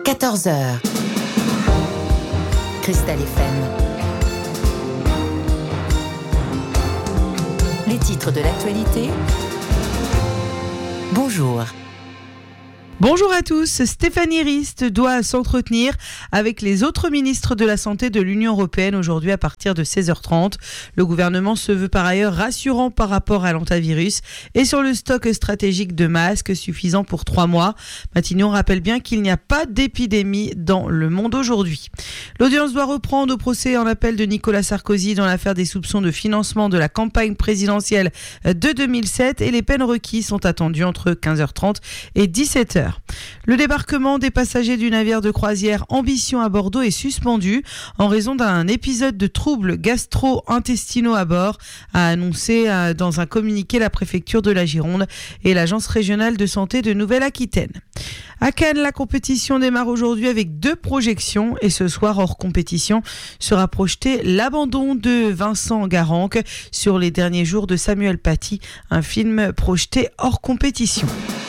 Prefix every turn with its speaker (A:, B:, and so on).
A: 14h. Cristal FM. Les titres de l'actualité. Bonjour.
B: Bonjour à tous, Stéphanie Rist doit s'entretenir avec les autres ministres de la Santé de l'Union européenne aujourd'hui à partir de 16h30. Le gouvernement se veut par ailleurs rassurant par rapport à l'hantavirus et sur le stock stratégique de masques suffisant pour 3 mois. Matignon rappelle bien qu'il n'y a pas d'épidémie dans le monde aujourd'hui. L'audience doit reprendre au procès en appel de Nicolas Sarkozy dans l'affaire des soupçons de financement de la campagne présidentielle de 2007 et les peines requises sont attendues entre 15h30 et 17h. Le débarquement des passagers du navire de croisière Ambition à Bordeaux est suspendu en raison d'un épisode de troubles gastro-intestinaux à bord, a annoncé dans un communiqué la préfecture de la Gironde et l'agence régionale de santé de Nouvelle-Aquitaine. À Cannes, la compétition démarre aujourd'hui avec 2 projections et ce soir, hors compétition, sera projeté l'abandon de Vincent Garanque sur les derniers jours de Samuel Paty, un film projeté hors compétition.